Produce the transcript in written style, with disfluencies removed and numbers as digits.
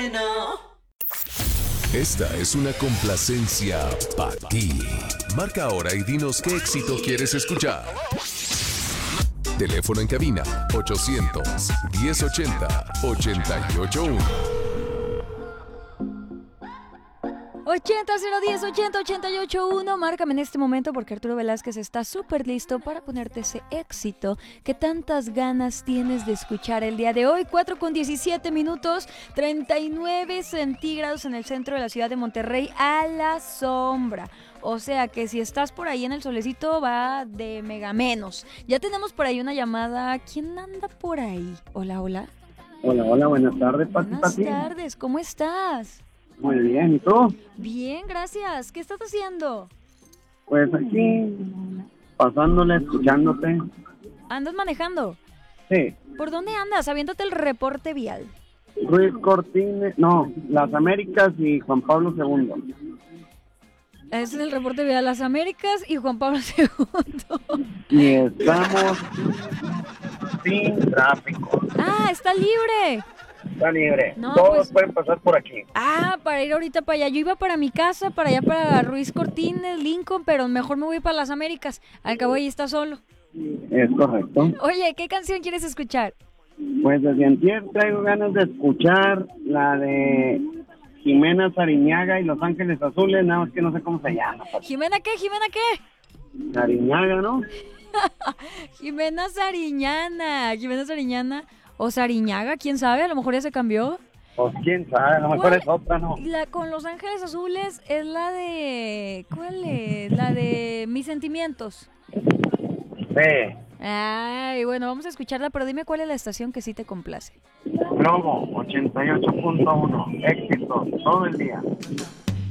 Esta es una complacencia para ti. Marca ahora y dinos qué éxito quieres escuchar. Teléfono en cabina 800-1080-881. 80-010-80-881. Márcame en este momento porque Arturo Velázquez está súper listo para ponerte ese éxito que tantas ganas tienes de escuchar el día de hoy. 4:17, 39 centígrados en el centro de la ciudad de Monterrey a la sombra. O sea que si estás por ahí en el solecito va de mega menos. Ya tenemos por ahí una llamada. ¿Quién anda por ahí? Hola, hola. Hola, buenas tardes, Pati. Buenas tardes, ¿cómo estás? Muy bien, ¿y tú? Bien, gracias. ¿Qué estás haciendo? Pues aquí, pasándole, escuchándote. ¿Andas manejando? Sí. ¿Por dónde andas? Aviéntate el reporte vial. Ruiz Cortines, no, Las Américas y Juan Pablo II. Ese es el reporte vial, Las Américas y Juan Pablo II. Y estamos sin tráfico. ¡Ah, está libre! Está libre. No, Todos pues pueden pasar por aquí. para ir ahorita para allá. Yo iba para mi casa, para allá para Ruiz Cortines, Lincoln, pero mejor me voy para Las Américas. Al cabo ahí está solo. Es correcto. Oye, ¿qué canción quieres escuchar? Pues desde antier traigo ganas de escuchar la de Jimena Sariñaga y Los Ángeles Azules, nada más que no sé cómo se llama. Pati. ¿Jimena qué? Sariñaga, ¿no? Jimena Sariñana o Sariñaga, quién sabe, a lo mejor ya se cambió. Pues quién sabe, a lo mejor es otra, ¿no? La con Los Ángeles Azules es la de... ¿Cuál es? La de Mis Sentimientos. Sí. Ay, bueno, vamos a escucharla, pero dime cuál es la estación que sí te complace. Globo 88.1, éxito todo el día.